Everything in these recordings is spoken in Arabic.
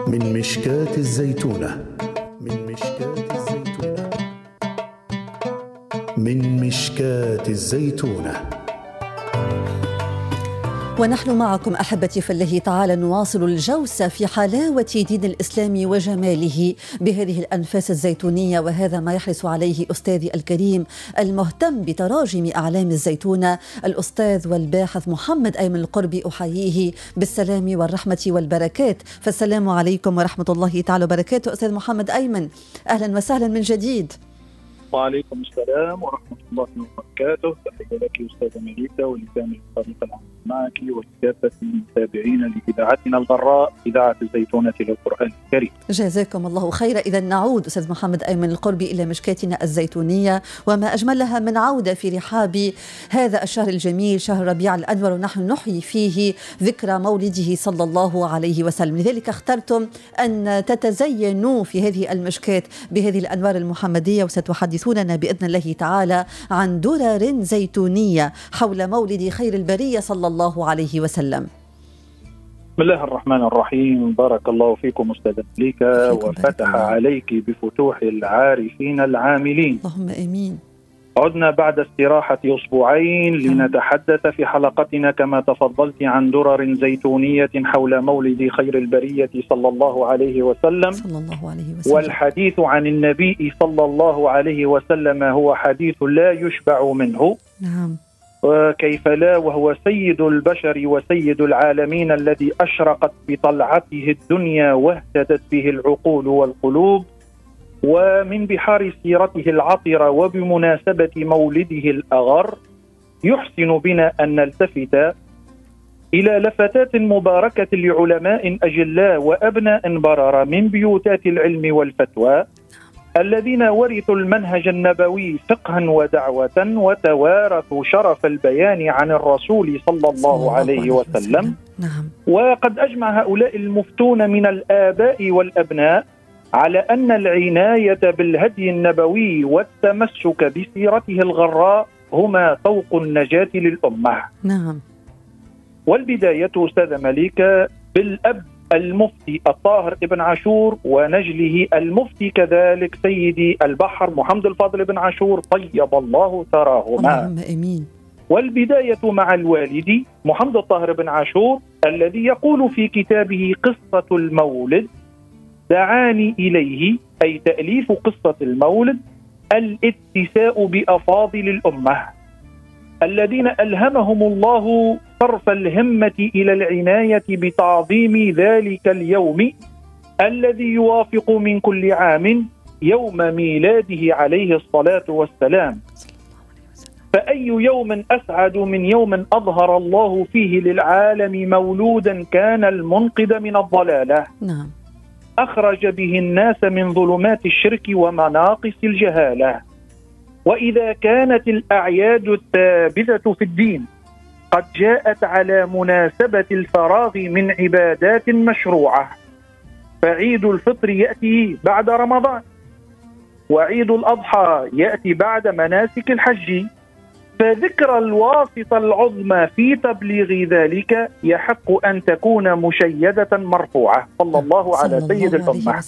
من مشكاة الزيتونة. من مشكاة الزيتونة. من مشكاة الزيتونة. ونحن معكم أحبتي في الله تعالى نواصل الجوسة في حلاوة دين الإسلام وجماله بهذه الأنفاس الزيتونية، وهذا ما يحرص عليه أستاذي الكريم المهتم بتراجم أعلام الزيتونة الأستاذ والباحث محمد أيمن القربي. أحييه بالسلام والرحمة والبركات، فالسلام عليكم ورحمة الله تعالى وبركاته. أستاذ محمد أيمن، أهلا وسهلا من جديد. وعليكم السلام ورحمة الله وبركاته. تحية لك أستاذة مليكة ولسان الفريق العام معك ولكافة المتابعين لإذاعتنا الغراء إذاعة الزيتونة للقرآن الكريم. جزاكم الله خيرا. إذا نعود أستاذ محمد أيمن القربي إلى مشكاتنا الزيتونية، وما أجملها من عودة في رحاب هذا الشهر الجميل، شهر ربيع الأنور، ونحن نحيي فيه ذكرى مولده صلى الله عليه وسلم. لذلك اخترتم أن تتزينوا في هذه المشكات بهذه الأنوار المحمدية، وستحدثوننا بإذن الله تعالى عن درر زيتونية حول مولد خير البرية صلى الله عليه وسلم. بسم الله الرحمن الرحيم. بارك الله فيكم أستاذة مليكة وفتح عليك بفتوح العارفين العاملين. اللهم آمين. عدنا بعد استراحة أسبوعين لنتحدث في حلقتنا كما تفضلت عن درر زيتونية حول مولد خير البرية صلى الله عليه وسلم. والحديث عن النبي صلى الله عليه وسلم هو حديث لا يشبع منه. نعم. وكيف لا، وهو سيد البشر وسيد العالمين الذي أشرقت بطلعته الدنيا واهتدت به العقول والقلوب. ومن بحار سيرته العطرة وبمناسبة مولده الأغر يحسن بنا أن نلتفت إلى لفتات مباركة لعلماء أجلاء وأبناء بررة من بيوتات العلم والفتوى الذين ورثوا المنهج النبوي فقها ودعوة وتوارثوا شرف البيان عن الرسول صلى الله عليه وسلم. نعم. وقد أجمع هؤلاء المفتون من الآباء والأبناء على أن العناية بالهدي النبوي والتمسك بسيرته الغراء هما طوق النجاة للأمة. نعم. والبداية أستاذة مليكة بالأب المفتي الطاهر ابن عاشور ونجله المفتي كذلك سيدي البحر محمد الفاضل ابن عاشور طيب الله ثراهما. اللهم آمين. والبداية مع الوالد محمد الطاهر بن عاشور الذي يقول في كتابه قصة المولد: دعاني إليه، أي تأليف قصة المولد، الاتساء بأفاضل الأمة الذين ألهمهم الله صرف الهمة إلى العناية بتعظيم ذلك اليوم الذي يوافق من كل عام يوم ميلاده عليه الصلاة والسلام. فأي يوم أسعد من يوم أظهر الله فيه للعالم مولودا كان المنقذ من الضلالة. نعم. أخرج به الناس من ظلمات الشرك ومناقص الجهالة. وإذا كانت الأعياد الثابتة في الدين قد جاءت على مناسبة الفراغ من عبادات مشروعة، فعيد الفطر يأتي بعد رمضان، وعيد الأضحى يأتي بعد مناسك الحج، فذكر الواسطة العظمى في تبليغ ذلك يحق أن تكون مشيدة مرفوعة. صلى الله على سيد الأمة.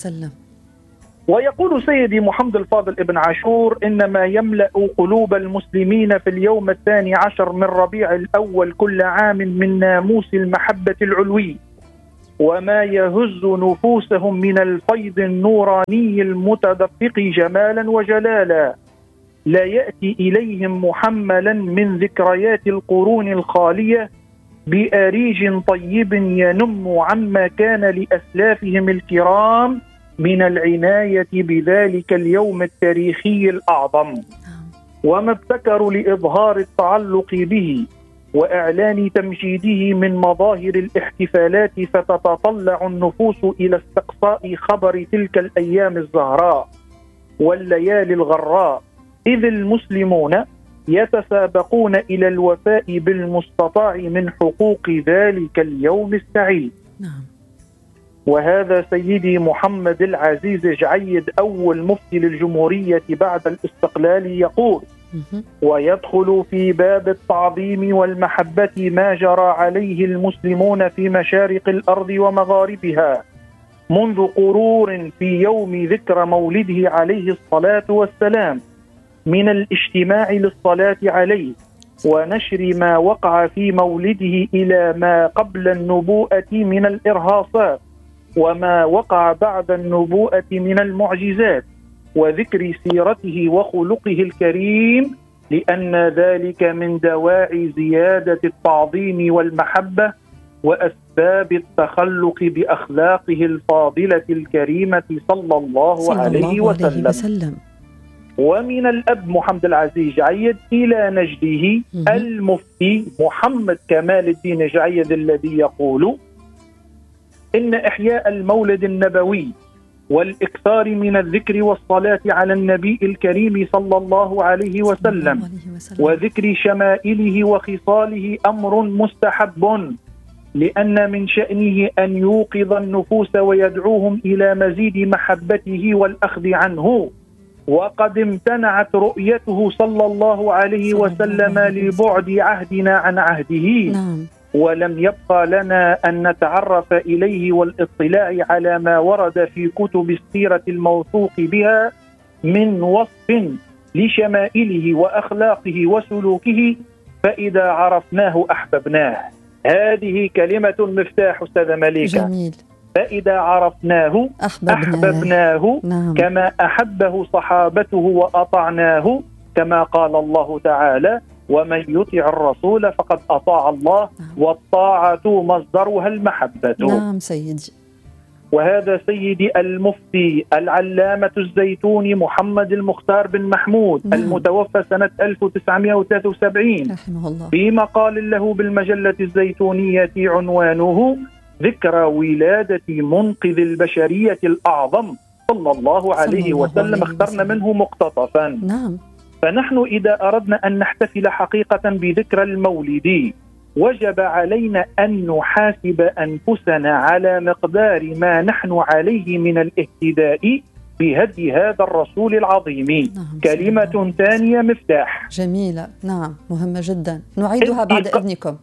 ويقول سيدي محمد الفاضل ابن عاشور: إنما يملأ قلوب المسلمين في اليوم 12 من ربيع الأول كل عام من ناموس المحبة العلوي وما يهز نفوسهم من الفيض النوراني المتدفق جمالا وجلالا، لا يأتي إليهم محملا من ذكريات القرون الخالية بأريج طيب ينم عما كان لأسلافهم الكرام من العناية بذلك اليوم التاريخي الأعظم، وما ابتكروا لإظهار التعلق به وإعلان تمجيده من مظاهر الاحتفالات، فتتطلع النفوس إلى استقصاء خبر تلك الأيام الزهراء والليالي الغراء، إذ المسلمون يتسابقون إلى الوفاء بالمستطاع من حقوق ذلك اليوم السعيد. نعم. وهذا سيدي محمد العزيز جعيد أول مفتي للجمهورية بعد الاستقلال يقول: ويدخل في باب التعظيم والمحبة ما جرى عليه المسلمون في مشارق الأرض ومغاربها منذ قرون في يوم ذكرى مولده عليه الصلاة والسلام من الاجتماع للصلاة عليه ونشر ما وقع في مولده إلى ما قبل النبوءة من الإرهاصات وما وقع بعد النبوءة من المعجزات وذكر سيرته وخلقه الكريم، لأن ذلك من دواعي زيادة التعظيم والمحبة وأسباب التخلق بأخلاقه الفاضلة الكريمة صلى الله عليه وسلم. ومن الأب محمد العزيز جعيد إلى نجده المفتي محمد كمال الدين جعيد الذي يقول إن إحياء المولد النبوي والإكثار من الذكر والصلاة على النبي الكريم صلى الله عليه وسلم وذكر شمائله وخصاله أمر مستحب، لأن من شأنه أن يوقظ النفوس ويدعوهم إلى مزيد محبته والأخذ عنه، وقد امتنعت رؤيته صلى الله عليه وسلم لبعد عهدنا عن عهده. ولم يبقى لنا أن نتعرف إليه والاطلاع على ما ورد في كتب السيرة الموثوق بها من وصف لشمائله وأخلاقه وسلوكه، فإذا عرفناه أحببناه. هذه كلمة مفتاح أستاذ مليكة. جميل. فإذا عرفناه أحببناه. نعم. كما أحبه صحابته وأطعناه، كما قال الله تعالى ومن يطع الرسول فقد أطاع الله. نعم. والطاعة مصدرها المحبة. نعم سيدي. وهذا سيدي المفتي العلامة الزيتوني محمد المختار بن محمود. نعم. المتوفى سنة 1973 رحمه الله، في مقال له بالمجلة الزيتونية عنوانه ذكرى ولادة منقذ البشرية الأعظم صلى الله عليه وسلم، اخترنا منه مقتطفا. نعم. فنحن إذا أردنا أن نحتفل حقيقة بذكرى المولد وجب علينا أن نحاسب أنفسنا على مقدار ما نحن عليه من الاهتداء بهدي هذا الرسول العظيم. نعم. كلمة ثانية مفتاح جميلة. نعم مهمة جدا، نعيدها بعد إذنكم.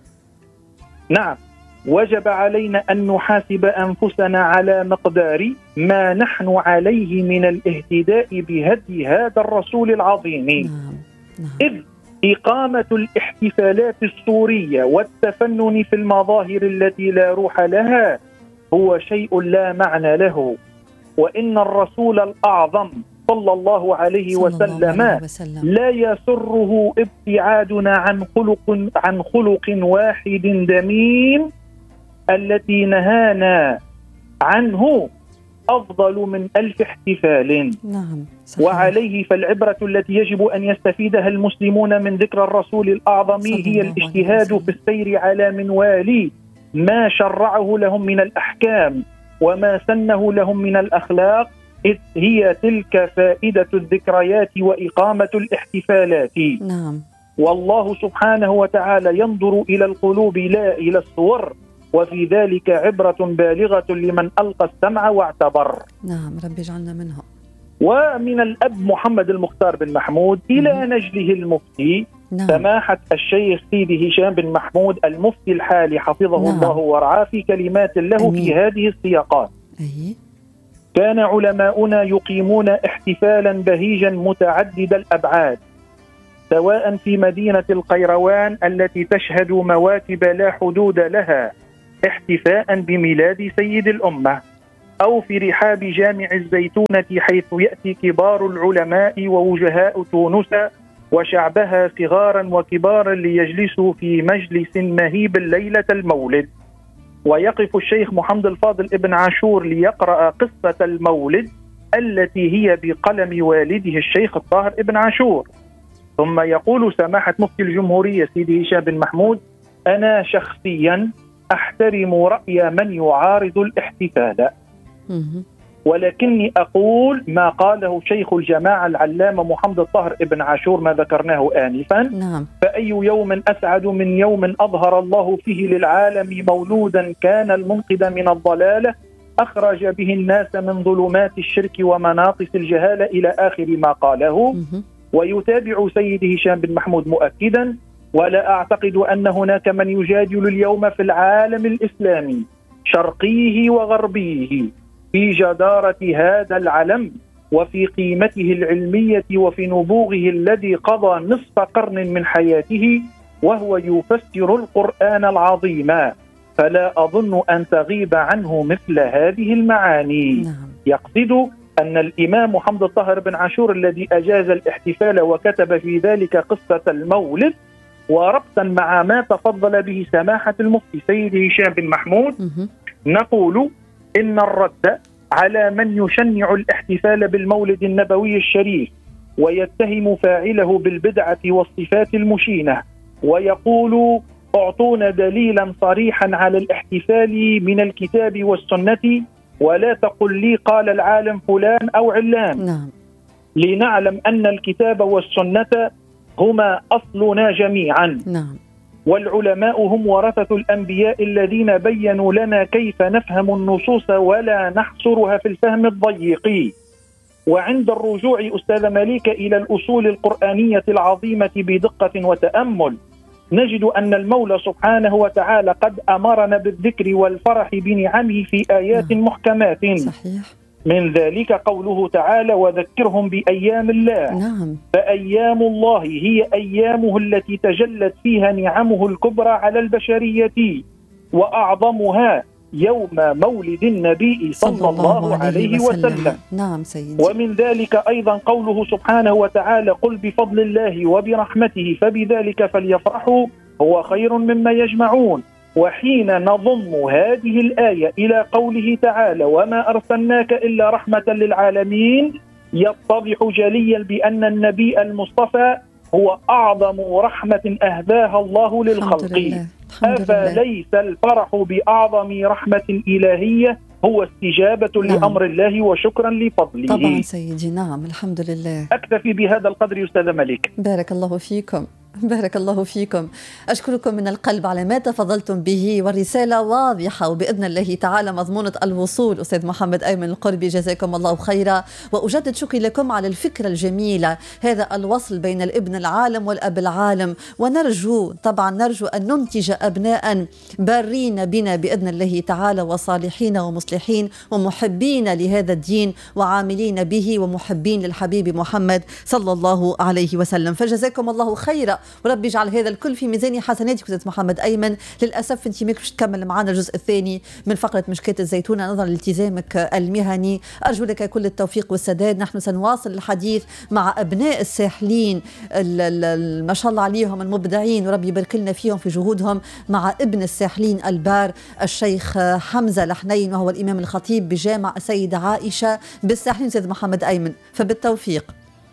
نعم. وجب علينا أن نحاسب أنفسنا على مقدار ما نحن عليه من الاهتداء بهدي هذا الرسول العظيم. نعم. إذ إقامة الاحتفالات الصورية والتفنن في المظاهر التي لا روح لها هو شيء لا معنى له، وإن الرسول الأعظم صلى الله عليه وسلم لا يسره ابتعادنا عن خلق واحد دميم التي نهانا عنه أفضل من 1000 احتفال. نعم صحيح. وعليه فالعبرة التي يجب أن يستفيدها المسلمون من ذكرى الرسول الأعظم هي الاجتهاد في السير على منوال ما شرعه لهم من الأحكام وما سنه لهم من الأخلاق، إذ هي تلك فائدة الذكريات وإقامة الاحتفالات. نعم. والله سبحانه وتعالى ينظر إلى القلوب لا إلى الصور، وفي ذلك عبرة بالغة لمن ألقى السمع واعتبر. نعم ربي يجعلنا منها. ومن الأب محمد المختار بن محمود إلى نجله المفتي سماحة الشيخ سيدي هشام بن محمود المفتي الحالي حفظه الله ورعاه، في كلمات له في هذه السياقات. كان علماؤنا يقيمون احتفالا بهيجا متعدد الأبعاد، سواء في مدينة القيروان التي تشهد مواكب لا حدود لها احتفاء بميلاد سيد الأمة، أو في رحاب جامع الزيتونة حيث يأتي كبار العلماء ووجهاء تونس وشعبها صغارا وكبارا ليجلسوا في مجلس مهيب ليلة المولد، ويقف الشيخ محمد الفاضل ابن عاشور ليقرأ قصة المولد التي هي بقلم والده الشيخ الطاهر ابن عاشور. ثم يقول سماحة مفتي الجمهورية سيدي هشام بن محمود: أنا شخصيا أحترم رأي من يعارض الاحتفال، ولكني أقول ما قاله شيخ الجماعة العلامة محمد الطاهر ابن عاشور ما ذكرناه آنفا. نعم. فأي يوم أسعد من يوم أظهر الله فيه للعالم مولودا كان المنقذ من الضلالة، أخرج به الناس من ظلمات الشرك ومناقص الجهالة إلى آخر ما قاله. ويتابع سيدي هشام بن محمود مؤكدا: ولا أعتقد أن هناك من يجادل اليوم في العالم الإسلامي شرقيه وغربيه في جدارة هذا العلم وفي قيمته العلمية وفي نبوغه الذي قضى نصف قرن من حياته وهو يفسر القرآن العظيم، فلا أظن أن تغيب عنه مثل هذه المعاني. يقصد أن الإمام محمد الطاهر بن عاشور الذي أجاز الاحتفال وكتب في ذلك قصة المولد، وربطا مع ما تفضل به سماحة المفتي سيد هشام بن محمود، نقول إن الرد على من يشنع الاحتفال بالمولد النبوي الشريف ويتهم فاعله بالبدعة والصفات المشينة ويقول اعطونا دليلا صريحا على الاحتفال من الكتاب والسنة ولا تقل لي قال العالم فلان أو علان. لنعلم أن الكتاب والسنة هما أصلنا جميعا. والعلماء هم ورثة الأنبياء الذين بينوا لنا كيف نفهم النصوص ولا نحصرها في الفهم الضيق. وعند الرجوع أستاذ مليك إلى الأصول القرآنية العظيمة بدقة وتأمل نجد أن المولى سبحانه وتعالى قد أمرنا بالذكر والفرح بنعمه في آيات محكمات. صحيح. من ذلك قوله تعالى وذكرهم بأيام الله. فأيام الله هي أيامه التي تجلت فيها نعمه الكبرى على البشرية، وأعظمها يوم مولد النبي صلى الله عليه وسلم. نعم سيدي. ومن ذلك أيضا قوله سبحانه وتعالى قل بفضل الله وبرحمته فبذلك فليفرحوا هو خير مما يجمعون. وحين نضم هذه الآية إلى قوله تعالى وما أرسلناك إلا رحمة للعالمين يتضح جليا بأن النبي المصطفى هو أعظم رحمة أهداها الله للخلق. أفليس الفرح بأعظم رحمة إلهية هو استجابة لأمر الله وشكرا لفضله؟ طبعا سيدي. نعم الحمد لله. أكتفي بهذا القدر أستاذ ملك. بارك الله فيكم. بارك الله فيكم. أشكركم من القلب على ما تفضلتم به، والرسالة واضحة وبإذن الله تعالى مضمونة الوصول. أستاذ محمد أيمن القربي جزاكم الله خيرا، وأجدد شكري لكم على الفكرة الجميلة، هذا الوصل بين الابن العالم والأب العالم. ونرجو طبعا نرجو أن ننتج أبناء بارين بنا بإذن الله تعالى وصالحين ومصلحين ومحبين لهذا الدين وعاملين به ومحبين للحبيب محمد صلى الله عليه وسلم. فجزاكم الله خيرا، ورب يجعل هذا الكل في ميزان حسناتك أستاذ محمد أيمن. للأسف أنت ماكش تكمل معنا الجزء الثاني من فقرة مشكاة الزيتونة نظرا لالتزامك المهني. أرجو لك كل التوفيق والسداد. نحن سنواصل الحديث مع أبناء الساحلين ما شاء الله عليهم المبدعين، ورب يبارك لنا فيهم في جهودهم، مع ابن الساحلين البار الشيخ حمزة لحنين، وهو الإمام الخطيب بجامع السيدة عائشة بالساحلين. أستاذ محمد أيمن فبالتوفيق.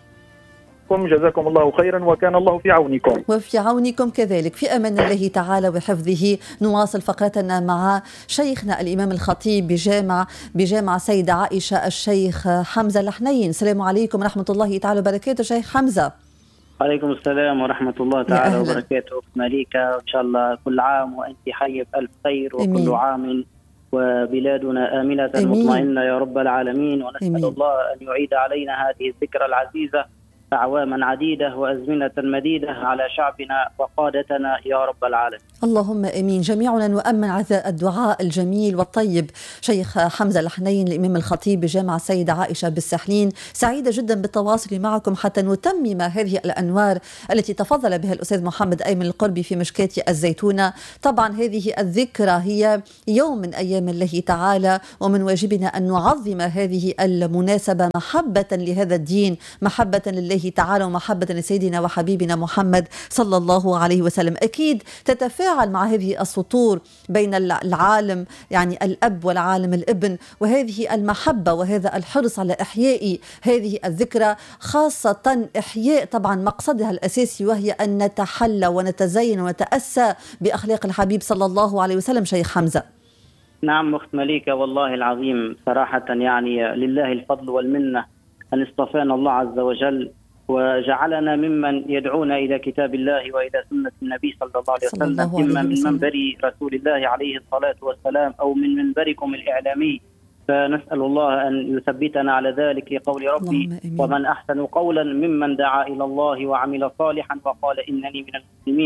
جزاكم الله خيرا وكان الله في عونكم. وفي عونكم كذلك. في أمان الله تعالى وحفظه. نواصل فقرتنا مع شيخنا الإمام الخطيب بجامع سيدة عائشة الشيخ حمزة لحنين. السلام عليكم ورحمة الله تعالى وبركاته شيخ حمزة. عليكم السلام ورحمة الله تعالى وبركاته. مليكة وإن شاء الله كل عام وأنت حي بألف خير، وكل عام وبلادنا آمنة مطمئنة يا رب العالمين. ونسأل الله أن يعيد علينا هذه الذكرى العزيزة أعواما عديدة وأزمنة مديدة على شعبنا وقادتنا يا رب العالمين. اللهم امين. جميعنا نؤمن على الدعاء الجميل والطيب. شيخ حمزة لحنين الإمام الخطيب بجامع السيدة عائشة بالساحلين، سعيدة جدا بالتواصل معكم حتى نتمم هذه الأنوار التي تفضل بها الأستاذ محمد أيمن القربي في مشكاة الزيتونة. طبعا هذه الذكرى هي يوم من أيام الله تعالى، ومن واجبنا أن نعظم هذه المناسبة محبة لهذا الدين، محبة لله تعالى ومحبة لسيدنا وحبيبنا محمد صلى الله عليه وسلم. أكيد تتفاعل مع هذه السطور بين العالم يعني الأب والعالم الابن، وهذه المحبة وهذا الحرص على إحياء هذه الذكرى، خاصة إحياء طبعا مقصدها الأساسي وهي أن نتحلى ونتزين ونتأسى بأخلاق الحبيب صلى الله عليه وسلم. شيخ حمزة. نعم أخت مليكة، والله العظيم صراحة يعني لله الفضل والمنة أن اصطفانا الله عز وجل وجعلنا ممن يدعون إلى كتاب الله وإلى سنة النبي صلى الله عليه وسلم، إما من منبر رسول الله عليه الصلاة والسلام أو من منبركم الإعلامي. فنسأل الله أن يثبتنا على ذلك لقول ربي ومن أحسن قولا ممن دعا إلى الله وعمل صالحا وقال إنني من المسلمين.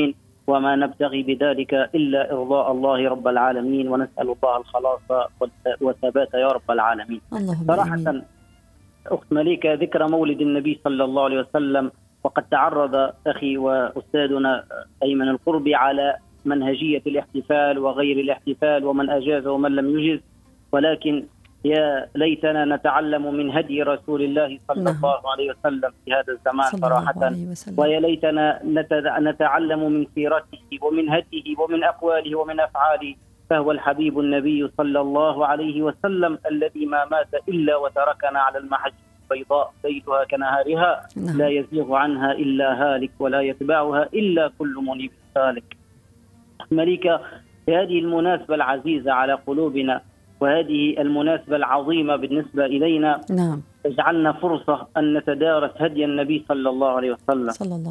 وما نبتغي بذلك إلا إرضاء الله رب العالمين، ونسأل الله الخلاص والثبات يا رب العالمين. صراحة أخت مليكة، ذكرى مولد النبي صلى الله عليه وسلم، وقد تعرض أخي وأستاذنا أيمن القربي على منهجية الاحتفال وغير الاحتفال، ومن أجاز ومن لم يجز، ولكن يا ليتنا نتعلم من هدي رسول الله صلى الله عليه وسلم في هذا الزمان صراحة، ويا ليتنا نتعلم من سيرته ومن هديه ومن أقواله ومن أفعاله، فهو الحبيب النبي صلى الله عليه وسلم الذي ما مات إلا وتركنا على المحجة البيضاء ليلها كنهارها، لا يزيغ عنها إلا هالك ولا يتبعها إلا كل منيب سالك. مليكة، هذه المناسبة العزيزة على قلوبنا، وهذه المناسبة العظيمة بالنسبة إلينا، اجعلنا فرصة أن نتدارس هدي النبي صلى الله عليه وسلم.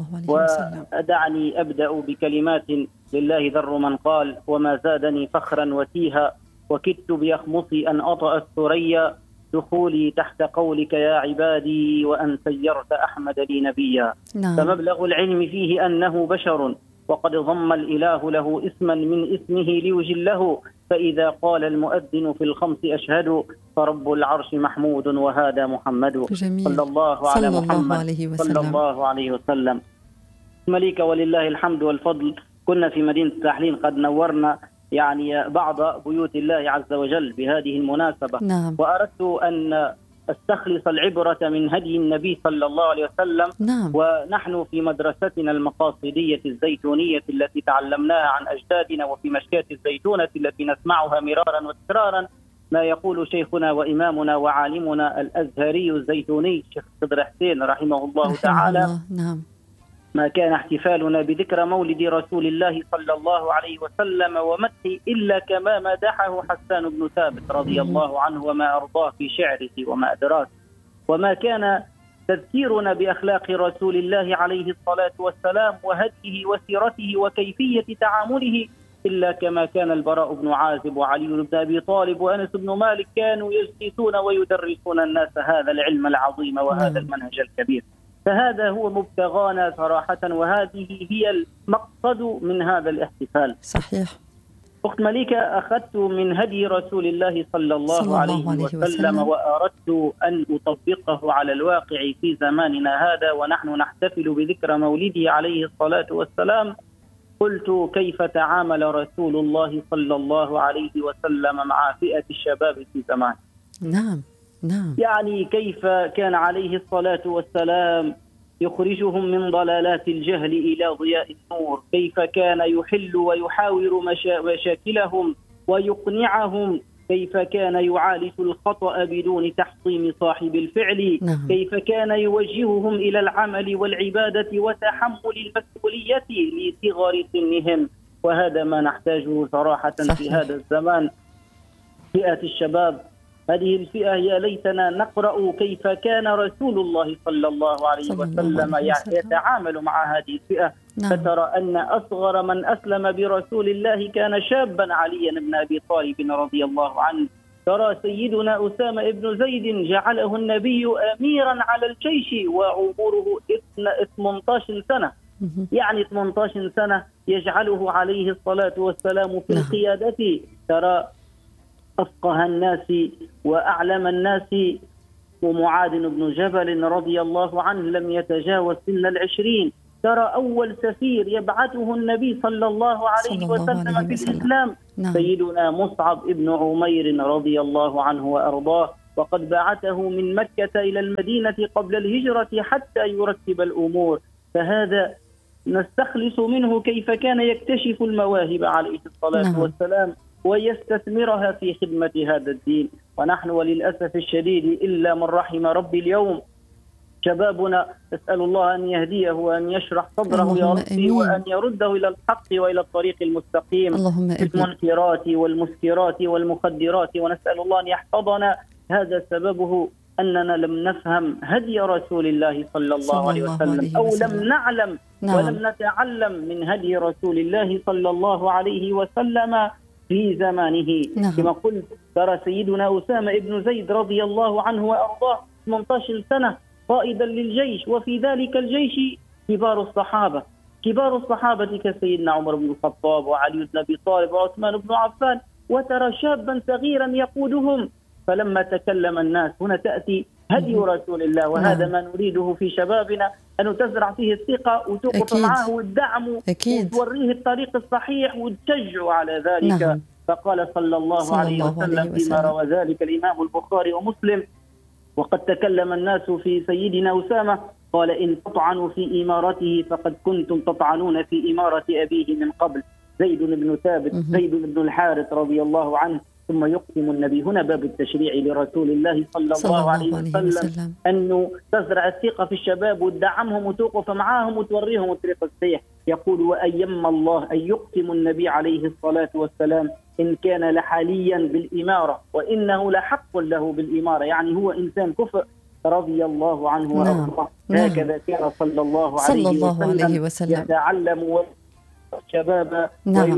ودعني أبدأ بكلمات لله ذر من قال: وما زادني فخرا وتيها، وكدت بأخمصي أن أطأ الثريا، دخولي تحت قولك يا عبادي، وأن سيرت أحمد لي نبيا. فمبلغ العلم فيه أنه بشر، وقد ضم الإله له اسما من اسمه ليجله، فإذا قال المؤذن في الخمس أشهد، فرب العرش محمود وهذا محمد. صلى الله على محمد صلى الله عليه وسلم. مليكة، ولله الحمد والفضل، كنا في مدينة ساحلين قد نورنا يعني بعض بيوت الله عز وجل بهذه المناسبة. وأردت أن استخلص العبرة من هدي النبي صلى الله عليه وسلم. ونحن في مدرستنا المقاصدية الزيتونية التي تعلمناها عن أجدادنا، وفي مشكاة الزيتونة التي نسمعها مرارا وتكرارا، ما يقول شيخنا وإمامنا وعالمنا الأزهري الزيتوني الشيخ خضر حسين رحمه الله تعالى: ما كان احتفالنا بذكرى مولد رسول الله صلى الله عليه وسلم ومدحه إلا كما مدحه حسان بن ثابت رضي الله عنه وما أرضاه في شعره وما أدراك، وما كان تذكيرنا بأخلاق رسول الله عليه الصلاة والسلام وهديه وسيرته وكيفية تعامله إلا كما كان البراء بن عازب وعلي بن أبي طالب وأنس بن مالك كانوا يجلسون ويدرسون الناس هذا العلم العظيم وهذا المنهج الكبير. فهذا هو مبتغانا صراحة، وهذه هي المقصد من هذا الاحتفال. صحيح. أخت مليكة، أخذت من هدي رسول الله صلى الله عليه وسلم وأردت أن أطبقه على الواقع في زماننا هذا، ونحن نحتفل بذكرى مولده عليه الصلاة والسلام. قلت: كيف تعامل رسول الله صلى الله عليه وسلم مع فئة الشباب في زمان؟ يعني كيف كان عليه الصلاة والسلام يخرجهم من ضلالات الجهل إلى ضياء النور، كيف كان يحل ويحاور مشاكلهم ويقنعهم، كيف كان يعالج الخطأ بدون تحطيم صاحب الفعل، كيف كان يوجههم إلى العمل والعبادة وتحمل المسؤولية لصغر سنهم. وهذا ما نحتاجه صراحة في هذا الزمان، فئة الشباب. هذه الفئة يا ليتنا نقرأ كيف كان رسول الله صلى الله عليه وسلم يتعامل مع هذه الفئة. فترى أن أصغر من أسلم برسول الله كان شابا، علي بن أبي طالب رضي الله عنه. ترى سيدنا أسامة بن زيد جعله النبي أميرا على الجيش وعمره 18 سنة، يعني 18 سنة يجعله عليه الصلاة والسلام في القيادة. ترى أفقه الناس وأعلم الناس ومعاذ بن جبل رضي الله عنه لم يتجاوز سن 20. ترى أول سفير يبعثه النبي صلى الله عليه وسلم في الإسلام سيدنا مصعب بن عمير رضي الله عنه وأرضاه، وقد بعثه من مكة إلى المدينة قبل الهجرة حتى يرتب الأمور. فهذا نستخلص منه كيف كان يكتشف المواهب عليه الصلاة والسلام ويستثمرها في خدمة هذا الدين. ونحن وللأسف الشديد إلا من رحم ربي اليوم شبابنا، أسأل الله أن يهديه وأن يشرح صدره يا ربي، وأن يرده إلى الحق وإلى الطريق المستقيم في المنكرات والمسكرات والمخدرات، ونسأل الله أن يحفظنا. هذا سببه أننا لم نفهم هدي رسول الله صلى الله عليه وسلم، أو لم نعلم ولم نتعلم من هدي رسول الله صلى الله عليه وسلم في زمانه. كما قلت، ترى سيدنا أسامة بن زيد رضي الله عنه وأرضاه 18 سنة قائدا للجيش، وفي ذلك الجيش كبار الصحابة، كبار الصحابة كسيدنا عمر بن الخطاب وعلي بن أبي طالب وعثمان بن عفان، وترى شابا صغيرا يقودهم. فلما تكلم الناس هنا تأتي هدي رسول الله، وهذا ما نريده في شبابنا، أن تزرع فيه الثقة وتوقف معه والدعم وتوريه الطريق الصحيح وتشجع على ذلك. فقال صلى الله عليه وسلم فيما روى ذلك الإمام البخاري ومسلم: وقد تكلم الناس في سيدنا أسامة، قال: إن تطعنوا في إمارته فقد كنتم تطعنون في إمارة أبيه من قبل، زيد بن ثابت، زيد بن الحارث رضي الله عنه. ثم يقسم النبي، هنا باب التشريع لرسول الله صلى الله عليه وسلم، أنه تزرع الثقة في الشباب وتدعمهم وتوقف معاهم وتوريهم الطريق الصحيح. يقول: وأيما الله أن يقسم النبي عليه الصلاة والسلام إن كان لحاليا بالإمارة وإنه لحق له بالإمارة، يعني هو إنسان كفء رضي الله عنه وأرضاه. هكذا كان صلى الله عليه وسلم يتعلم الشباب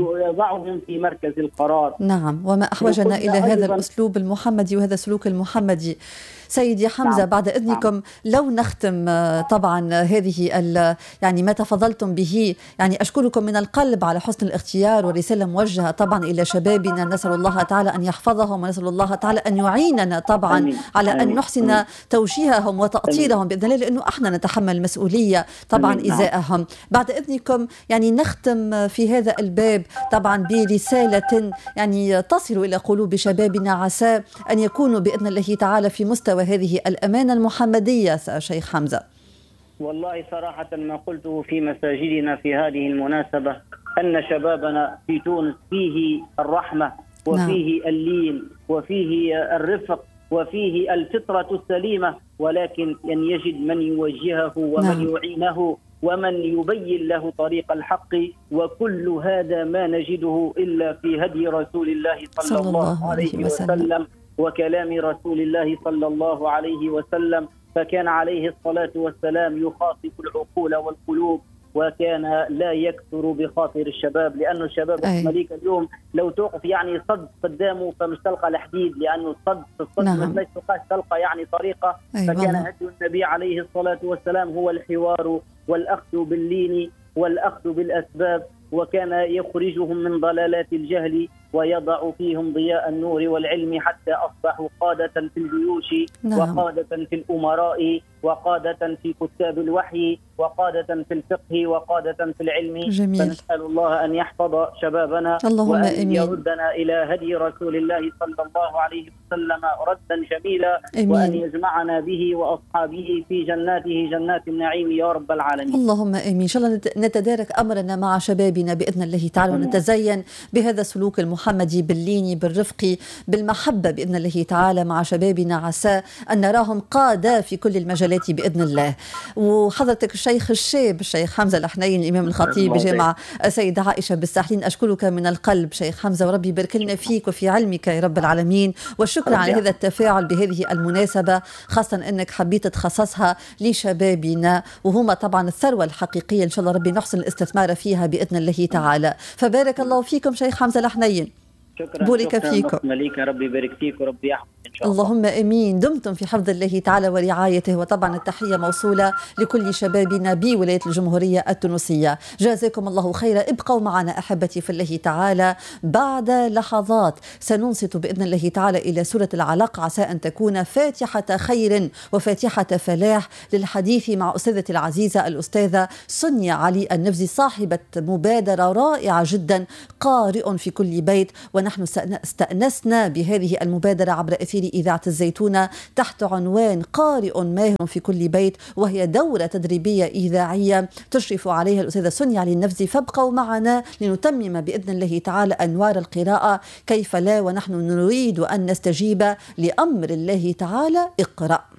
ويضعهم في مركز القرار. نعم، وما أحوجنا إلى هذا الأسلوب المحمدي وهذا السلوك المحمدي. سيدي حمزة، بعد إذنكم لو نختم طبعا هذه يعني ما تفضلتم به، يعني أشكركم من القلب على حسن الاختيار، ورسالة موجهة طبعا إلى شبابنا، نسأل الله تعالى أن يحفظهم، ونسأل الله تعالى أن يعيننا طبعا على أن نحسن توجيههم وتأطيرهم بإذن الله، لأنه احنا نتحمل المسؤولية طبعا إزاءهم. بعد إذنكم يعني نختم في هذا الباب طبعا برسالة يعني تصل إلى قلوب شبابنا، عسى أن يكونوا بإذن الله تعالى في مستوى هذه الأمانة المحمدية. شيخ حمزة، والله صراحة ما قلته في مساجدنا في هذه المناسبة أن شبابنا في تونس فيه الرحمة وفيه اللين وفيه الرفق وفيه الفطرة السليمة، ولكن أن يجد من يوجهه ومن يعينه ومن يبين له طريق الحق، وكل هذا ما نجده إلا في هدي رسول الله صلى الله عليه وسلم وكلام رسول الله صلى الله عليه وسلم. فكان عليه الصلاة والسلام يخاطب العقول والقلوب، وكان لا يكثر بخاطر الشباب، لأن الشباب مليك اليوم لو توقف يعني صد قدامه فمش تلقى الحديد، لأنه الصد مش تلقى يعني طريقة. فكان هدي النبي عليه الصلاة والسلام هو الحوار والأخذ باللين والأخذ بالأسباب، وكان يخرجهم من ضلالات الجهل ويضع فيهم ضياء النور والعلم، حتى أصبحوا قادة في الجيوش وقادة في الأمراء وقادة في كتاب الوحي وقادة في الفقه وقادة في العلم. جميل. فنسأل الله أن يحفظ شبابنا وأن يردنا إلى هدي رسول الله صلى الله عليه وسلم ردا جميلا، وأن يجمعنا به وأصحابه في جناته جنات النعيم يا رب العالمين. اللهم آمين. إن شاء الله نتدارك أمرنا مع شبابنا بإذن الله تعالى، ونتزين بهذا السلوك المحمدي باللين بالرفق بالمحبة بإذن الله تعالى مع شبابنا، عسى أن نراهم قادة في كل المجالات بإذن الله. وحضرتك الشيخ الشاب الشيخ حمزة الحنين الإمام الخطيب بجامعة السيدة عائشة بالساحلين، أشكرك من القلب شيخ حمزة، وربي يبارك لنا فيك وفي علمك يا رب العالمين، والشكر على هذا التفاعل بهذه المناسبة، خاصة أنك حبيت تخصصها لشبابنا، وهم طبعا الثروة الحقيقية، إن شاء الله ربي نحسن الاستثمار فيها بإذن الله تعالى. فبارك الله فيكم شيخ حمزة الحنين. شكرا. بورك فيكم. مليكة، ربي يبارك فيك وربي يحفظك إن شاء الله. اللهم امين. دمتم في حفظ الله تعالى ورعايته، وطبعا التحيه موصوله لكل شبابنا بولايه الجمهوريه التونسيه. جزاكم الله خيرا. ابقوا معنا احبتي في الله تعالى، بعد لحظات سننصت باذن الله تعالى الى سوره العلق، عسى ان تكون فاتحه خير وفاتحه فلاح، للحديث مع استاذتي العزيزه الاستاذه سنيا علي النفزي، صاحبه مبادره رائعه جدا، قارئ في كل بيت، ونحن استأنسنا بهذه المبادرة عبر أثير إذاعة الزيتونة تحت عنوان قارئ ماهر في كل بيت، وهي دورة تدريبية إذاعية تشرف عليها الأستاذة سنيا علي النفزي. فابقوا معنا لنتمم بإذن الله تعالى أنوار القراءة، كيف لا، ونحن نريد أن نستجيب لأمر الله تعالى. اقرأ.